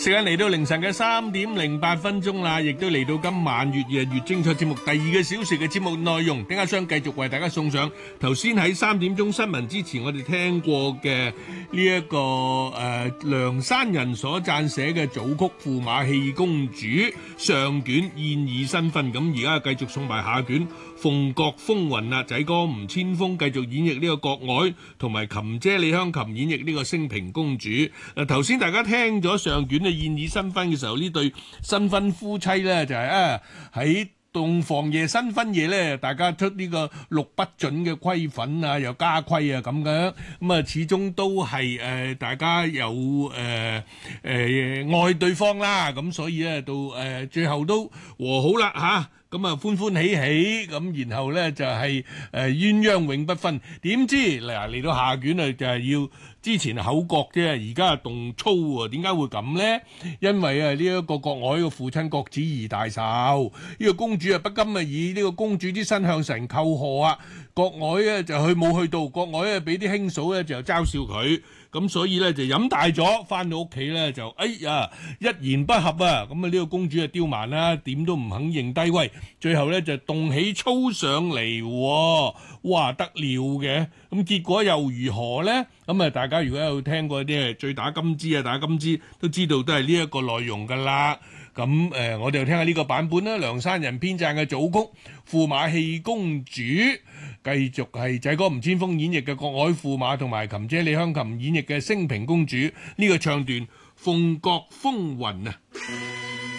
時間嚟到凌晨嘅3:08啦，亦都嚟到今晚越夜越精彩節目第2個小時嘅節目內容。丁家雙繼續為大家送上頭先喺3點鐘新聞之前我哋聽過嘅呢一個梁山人所撰寫嘅組曲《駙馬戲公主》上卷燕爾新婚，咁而家繼續送埋下卷《鳳閣風雲》啦，仔哥吳千鋒繼續演繹呢個國外，同埋琴姐李香琴演繹呢個升平公主。頭先大家聽咗上卷嘅燕爾新婚嘅時候，呢對新婚夫妻咧就係喺洞房夜新婚夜咧，大家出呢個6不准嘅規粉啊，又加規啊咁樣，咁啊始終都係大家有愛對方啦，咁所以咧到最後都和好啦嚇。咁啊歡歡喜喜咁，然後咧就係鴛鴦永不分。點知嚟到下卷啊，就係要之前口角啫，而家動粗喎。點解會咁咧？因為呢一個國外嘅父親郭子儀大壽，呢個公主不甘以呢個公主之身向神叩賀啊。國外咧就冇去到，國外咧俾啲兄嫂咧就嘲笑佢。咁所以咧就飲大咗，翻到屋企咧就一言不合啊！咁啊呢個公主就刁蠻啦，點都唔肯認低威，最後咧就動起粗上嚟，哇得了嘅！咁結果又如何咧？咁啊大家如果有聽過啲醉打金枝啊，打金枝都知道都係呢一個內容噶啦。咁我哋又聽下呢個版本啦，梁山人編撰嘅組曲《駙馬戲公主》，繼續係仔哥吳千鋒演繹嘅國外駙馬，同埋琴姐李香琴演繹嘅升平公主，呢個唱段《鳳閣風雲》啊。